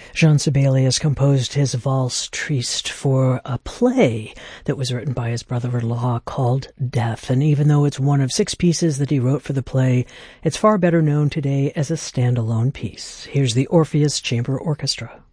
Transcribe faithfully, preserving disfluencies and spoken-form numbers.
Jean Sibelius composed his Valse Triste for a play that was written by his brother-in-law called Death, and even though it's one of six pieces that he wrote for the play, it's far better known today as a standalone piece. Here's the Orpheus Chamber Orchestra.